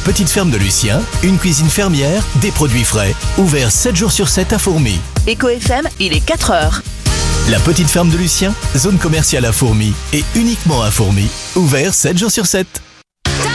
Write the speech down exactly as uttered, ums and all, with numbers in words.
petite ferme de Lucien, une cuisine fermière, des produits frais. Ouvert sept jours sur sept à Fourmies. Éco F M, il est quatre heures. La petite ferme de Lucien, zone commerciale à Fourmies et uniquement à Fourmies. Ouvert sept jours sur sept.